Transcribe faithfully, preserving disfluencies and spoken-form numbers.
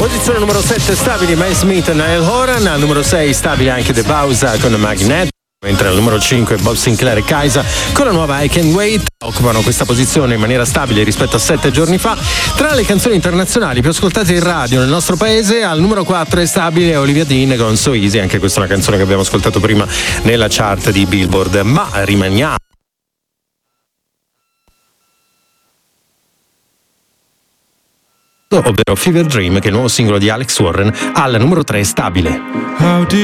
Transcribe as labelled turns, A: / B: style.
A: Posizione numero sette stabili Mike Smith e Niall Horan, al numero sei stabile anche The Bausa con Magnet, mentre al numero cinque Bob Sinclair e Kaisa con la nuova I Can Wait occupano questa posizione in maniera stabile rispetto a sette giorni fa. Tra le canzoni internazionali più ascoltate in radio nel nostro paese, al numero quattro è stabile Olivia Dean con So Easy, anche questa è una canzone che abbiamo ascoltato prima nella chart di Billboard. Ma rimaniamo ovvero Fever Dream, che è il nuovo singolo di Alex Warren, al numero tre stabile.